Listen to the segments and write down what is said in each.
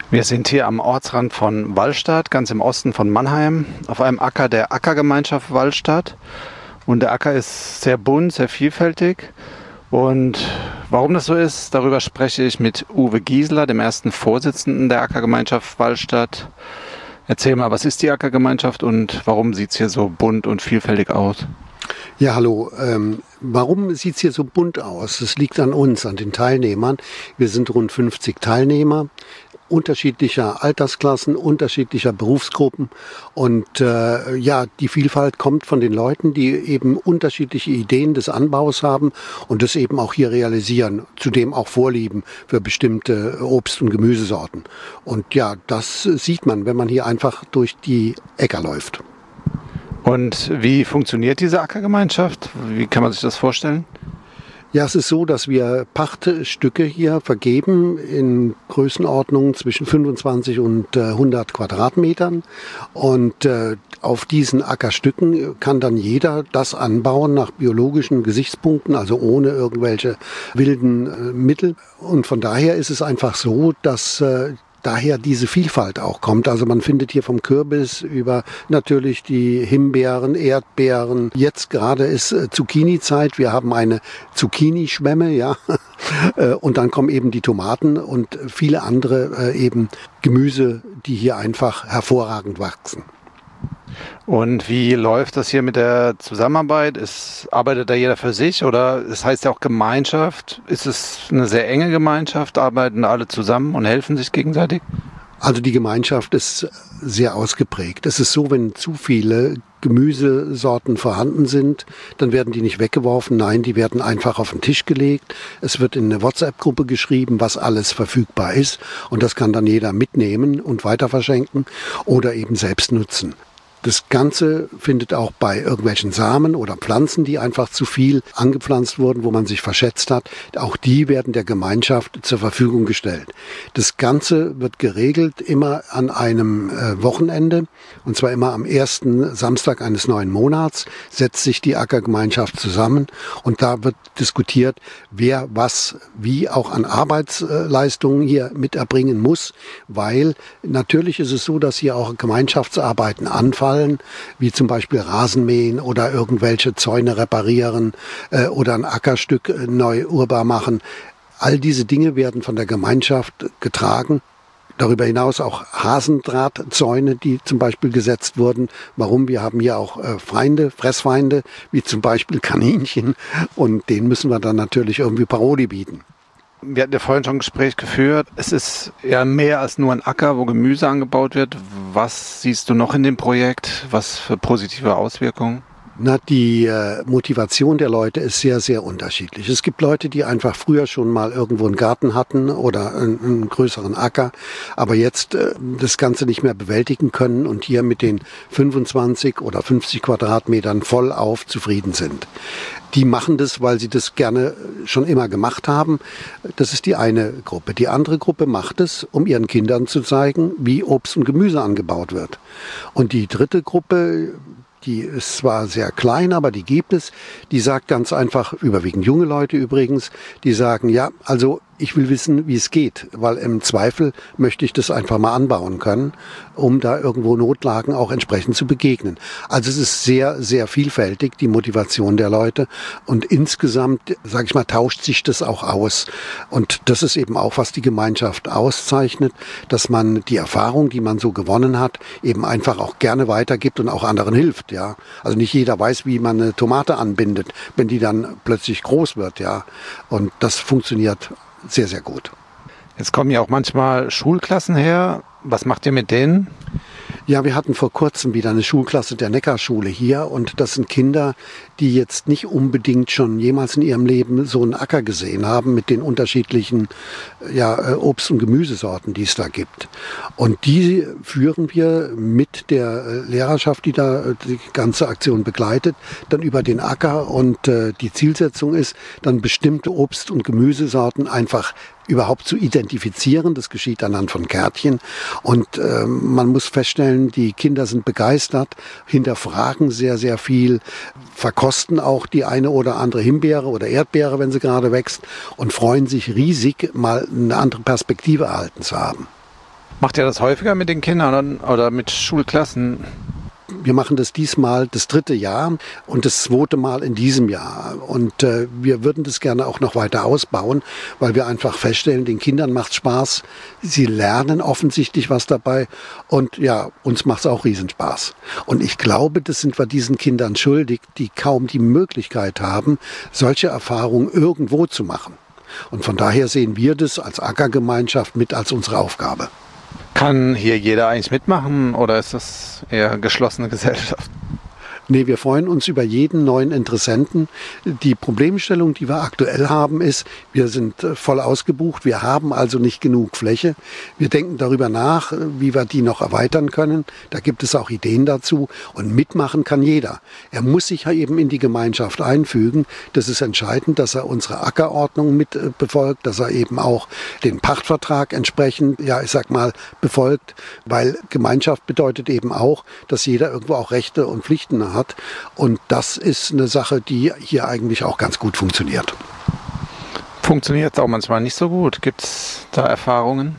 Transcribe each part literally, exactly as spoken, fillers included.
Wir sind hier am Ortsrand von Wallstadt, ganz im Osten von Mannheim, auf einem Acker der Ackergemeinschaft Wallstadt. Und der Acker ist sehr bunt, sehr vielfältig. Und warum das so ist, darüber spreche ich mit Uwe Gieseler, dem ersten Vorsitzenden der Ackergemeinschaft Wallstadt. Erzähl mal, was ist die Ackergemeinschaft und warum sieht es hier so bunt und vielfältig aus? Ja, hallo. Ähm, warum sieht es hier so bunt aus? Das liegt an uns, an den Teilnehmern. Wir sind rund fünfzig Teilnehmer, unterschiedlicher Altersklassen, unterschiedlicher Berufsgruppen. Und äh, ja, die Vielfalt kommt von den Leuten, die eben unterschiedliche Ideen des Anbaus haben und das eben auch hier realisieren. Zudem auch Vorlieben für bestimmte Obst- und Gemüsesorten. Und ja, das sieht man, wenn man hier einfach durch die Äcker läuft. Und wie funktioniert diese Ackergemeinschaft? Wie kann man sich das vorstellen? Ja, es ist so, dass wir Pachtstücke hier vergeben in Größenordnungen zwischen fünfundzwanzig und hundert Quadratmetern. Und äh, auf diesen Ackerstücken kann dann jeder das anbauen nach biologischen Gesichtspunkten, also ohne irgendwelche wilden äh, Mittel. Und von daher ist es einfach so, dass äh, daher diese Vielfalt auch kommt. Also man findet hier vom Kürbis über natürlich die Himbeeren, Erdbeeren. Jetzt gerade ist äh, Zucchini-Zeit. Wir haben eine Zucchini-Schwemme, ja. Und dann kommen eben die Tomaten und viele andere äh, eben Gemüse, die hier einfach hervorragend wachsen. Und wie läuft das hier mit der Zusammenarbeit? Ist, arbeitet da jeder für sich oder es heißt ja auch Gemeinschaft? Ist es eine sehr enge Gemeinschaft? Arbeiten alle zusammen und helfen sich gegenseitig? Also die Gemeinschaft ist sehr ausgeprägt. Es ist so, wenn zu viele Gemüsesorten vorhanden sind, dann werden die nicht weggeworfen. Nein, die werden einfach auf den Tisch gelegt. Es wird in eine WhatsApp-Gruppe geschrieben, was alles verfügbar ist. Und das kann dann jeder mitnehmen und weiter verschenken oder eben selbst nutzen. Das Ganze findet auch bei irgendwelchen Samen oder Pflanzen, die einfach zu viel angepflanzt wurden, wo man sich verschätzt hat, auch die werden der Gemeinschaft zur Verfügung gestellt. Das Ganze wird geregelt immer an einem äh, Wochenende, und zwar immer am ersten Samstag eines neuen Monats, setzt sich die Ackergemeinschaft zusammen und da wird diskutiert, wer was wie auch an Arbeitsleistungen hier mit erbringen muss, weil natürlich ist es so, dass hier auch Gemeinschaftsarbeiten anfallen, wie zum Beispiel Rasenmähen oder irgendwelche Zäune reparieren äh, oder ein Ackerstück äh, neu urbar machen. All diese Dinge werden von der Gemeinschaft getragen. Darüber hinaus auch Hasendrahtzäune, die zum Beispiel gesetzt wurden. Warum? Wir haben hier auch äh, Feinde, Fressfeinde, wie zum Beispiel Kaninchen. Und denen müssen wir dann natürlich irgendwie Paroli bieten. Wir hatten ja vorhin schon ein Gespräch geführt. Es ist ja mehr als nur ein Acker, wo Gemüse angebaut wird. Was siehst du noch in dem Projekt? Was für positive Auswirkungen? Na, die äh, Motivation der Leute ist sehr, sehr unterschiedlich. Es gibt Leute, die einfach früher schon mal irgendwo einen Garten hatten oder einen, einen größeren Acker, aber jetzt äh, das Ganze nicht mehr bewältigen können und hier mit den fünfundzwanzig oder fünfzig Quadratmetern vollauf zufrieden sind. Die machen das, weil sie das gerne schon immer gemacht haben. Das ist die eine Gruppe. Die andere Gruppe macht es, um ihren Kindern zu zeigen, wie Obst und Gemüse angebaut wird. Und die dritte Gruppe, die ist zwar sehr klein, aber die gibt es, die sagt ganz einfach, überwiegend junge Leute übrigens, die sagen, ja, also ich will wissen, wie es geht, weil im Zweifel möchte ich das einfach mal anbauen können, um da irgendwo Notlagen auch entsprechend zu begegnen. Also es ist sehr, sehr vielfältig, die Motivation der Leute, und insgesamt, sage ich mal, tauscht sich das auch aus. Und das ist eben auch, was die Gemeinschaft auszeichnet, dass man die Erfahrung, die man so gewonnen hat, eben einfach auch gerne weitergibt und auch anderen hilft. Ja, also nicht jeder weiß, wie man eine Tomate anbindet, wenn die dann plötzlich groß wird. Ja, und das funktioniert sehr, sehr gut. Jetzt kommen ja auch manchmal Schulklassen her. Was macht ihr mit denen? Ja, wir hatten vor kurzem wieder eine Schulklasse der Neckarschule hier, und das sind Kinder, die jetzt nicht unbedingt schon jemals in ihrem Leben so einen Acker gesehen haben mit den unterschiedlichen ja, Obst- und Gemüsesorten, die es da gibt. Und die führen wir mit der Lehrerschaft, die da die ganze Aktion begleitet, dann über den Acker, und äh, die Zielsetzung ist, dann bestimmte Obst- und Gemüsesorten einfach überhaupt zu identifizieren. Das geschieht anhand von Kärtchen, und äh, man muss feststellen, die Kinder sind begeistert, hinterfragen sehr, sehr viel, verkosten auch die eine oder andere Himbeere oder Erdbeere, wenn sie gerade wächst, und freuen sich riesig, mal eine andere Perspektive erhalten zu haben. Macht ihr das häufiger mit den Kindern oder mit Schulklassen? Wir machen das diesmal das dritte Jahr und das zweite Mal in diesem Jahr. Und äh, wir würden das gerne auch noch weiter ausbauen, weil wir einfach feststellen, den Kindern macht Spaß. Sie lernen offensichtlich was dabei. Und ja, uns macht es auch Riesenspaß. Und ich glaube, das sind wir diesen Kindern schuldig, die kaum die Möglichkeit haben, solche Erfahrungen irgendwo zu machen. Und von daher sehen wir das als Ackergemeinschaft mit als unsere Aufgabe. Kann hier jeder eigentlich mitmachen oder ist das eher geschlossene Gesellschaft? Nee, wir freuen uns über jeden neuen Interessenten. Die Problemstellung, die wir aktuell haben, ist, wir sind voll ausgebucht. Wir haben also nicht genug Fläche. Wir denken darüber nach, wie wir die noch erweitern können. Da gibt es auch Ideen dazu. Und mitmachen kann jeder. Er muss sich ja eben in die Gemeinschaft einfügen. Das ist entscheidend, dass er unsere Ackerordnung mit befolgt, dass er eben auch den Pachtvertrag entsprechend, ja, ich sag mal, befolgt. Weil Gemeinschaft bedeutet eben auch, dass jeder irgendwo auch Rechte und Pflichten hat. Hat. Und das ist eine Sache, die hier eigentlich auch ganz gut funktioniert. Funktioniert es auch manchmal nicht so gut? Gibt es da Erfahrungen?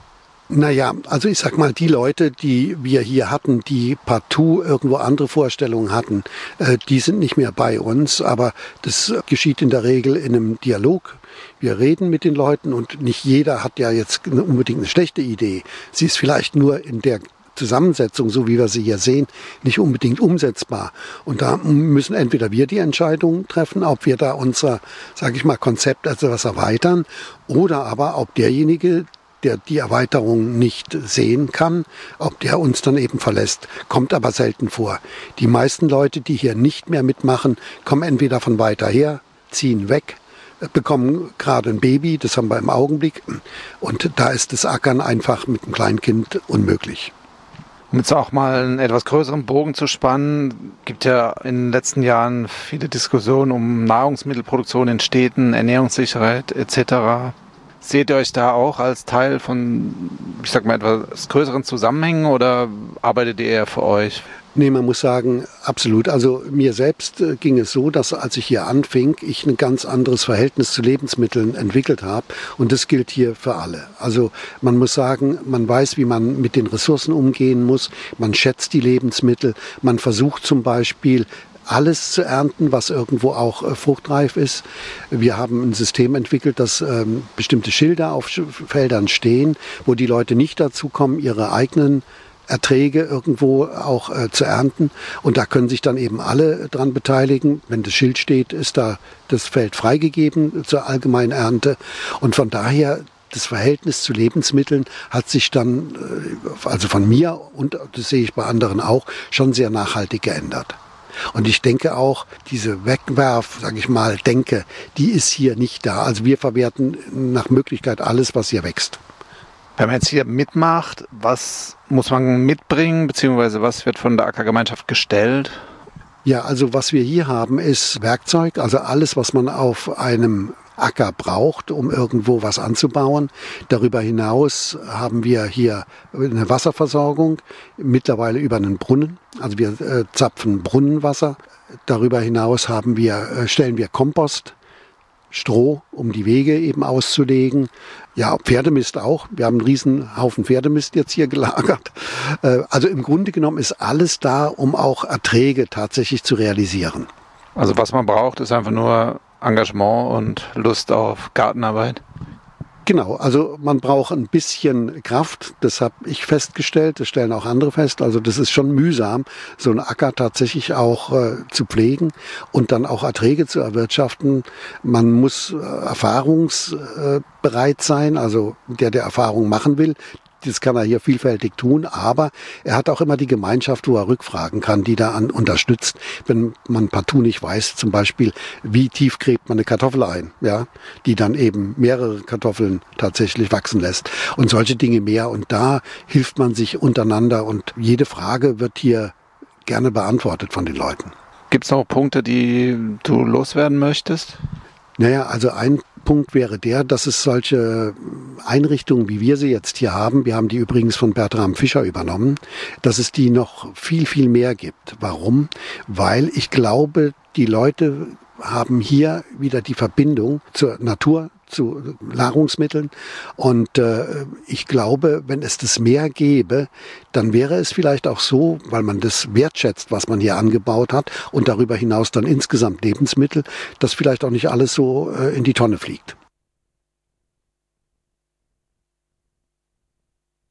Naja, also ich sag mal, die Leute, die wir hier hatten, die partout irgendwo andere Vorstellungen hatten, äh, die sind nicht mehr bei uns. Aber das geschieht in der Regel in einem Dialog. Wir reden mit den Leuten und nicht jeder hat ja jetzt unbedingt eine schlechte Idee. Sie ist vielleicht nur in der Zusammensetzung, so wie wir sie hier sehen, nicht unbedingt umsetzbar. Und da müssen entweder wir die Entscheidung treffen, ob wir da unser, sage ich mal, Konzept also was erweitern, oder aber ob derjenige, der die Erweiterung nicht sehen kann, ob der uns dann eben verlässt. Kommt aber selten vor. Die meisten Leute, die hier nicht mehr mitmachen, kommen entweder von weiter her, ziehen weg, bekommen gerade ein Baby, das haben wir im Augenblick. Und da ist das Ackern einfach mit einem Kleinkind unmöglich. Um jetzt auch mal einen etwas größeren Bogen zu spannen, gibt ja in den letzten Jahren viele Diskussionen um Nahrungsmittelproduktion in Städten, Ernährungssicherheit et cetera. Seht ihr euch da auch als Teil von, ich sag mal, etwas größeren Zusammenhängen oder arbeitet ihr eher für euch? Nee, man muss sagen, absolut. Also mir selbst äh, ging es so, dass als ich hier anfing, ich ein ganz anderes Verhältnis zu Lebensmitteln entwickelt habe. Und das gilt hier für alle. Also man muss sagen, man weiß, wie man mit den Ressourcen umgehen muss. Man schätzt die Lebensmittel. Man versucht zum Beispiel, alles zu ernten, was irgendwo auch äh, fruchtreif ist. Wir haben ein System entwickelt, dass ähm, bestimmte Schilder auf Feldern stehen, wo die Leute nicht dazu kommen, ihre eigenen Erträge irgendwo auch äh, zu ernten. Und da können sich dann eben alle dran beteiligen. Wenn das Schild steht, ist da das Feld freigegeben zur allgemeinen Ernte. Und von daher, das Verhältnis zu Lebensmitteln hat sich dann, äh, also von mir und das sehe ich bei anderen auch, schon sehr nachhaltig geändert. Und ich denke auch, diese Wegwerf, sage ich mal, Denke, die ist hier nicht da. Also wir verwerten nach Möglichkeit alles, was hier wächst. Wenn man jetzt hier mitmacht, was muss man mitbringen, beziehungsweise was wird von der Ackergemeinschaft gestellt? Ja, also was wir hier haben, ist Werkzeug, also alles, was man auf einem Acker braucht, um irgendwo was anzubauen. Darüber hinaus haben wir hier eine Wasserversorgung, mittlerweile über einen Brunnen. Also wir äh, zapfen Brunnenwasser. Darüber hinaus haben wir, äh, stellen wir Kompost, Stroh, um die Wege eben auszulegen. Ja, Pferdemist auch. Wir haben einen riesen Haufen Pferdemist jetzt hier gelagert. Also im Grunde genommen ist alles da, um auch Erträge tatsächlich zu realisieren. Also was man braucht, ist einfach nur Engagement und Lust auf Gartenarbeit? Genau, also man braucht ein bisschen Kraft, das habe ich festgestellt, das stellen auch andere fest. Also das ist schon mühsam, so einen Acker tatsächlich auch äh, zu pflegen und dann auch Erträge zu erwirtschaften. Man muss äh, erfahrungsbereit sein, also der, der Erfahrung machen will. Das kann er hier vielfältig tun, aber er hat auch immer die Gemeinschaft, wo er rückfragen kann, die da an unterstützt, wenn man partout nicht weiß, zum Beispiel, wie tief gräbt man eine Kartoffel ein, ja, die dann eben mehrere Kartoffeln tatsächlich wachsen lässt und solche Dinge mehr. Und da hilft man sich untereinander und jede Frage wird hier gerne beantwortet von den Leuten. Gibt es noch Punkte, die du loswerden möchtest? Naja, also ein Punkt wäre der, dass es solche Einrichtungen, wie wir sie jetzt hier haben, wir haben die übrigens von Bertram Fischer übernommen, dass es die noch viel, viel mehr gibt. Warum? Weil ich glaube, die Leute haben hier wieder die Verbindung zur Natur, zu Nahrungsmitteln. Und äh, ich glaube, wenn es das mehr gäbe, dann wäre es vielleicht auch so, weil man das wertschätzt, was man hier angebaut hat und darüber hinaus dann insgesamt Lebensmittel, dass vielleicht auch nicht alles so äh, in die Tonne fliegt.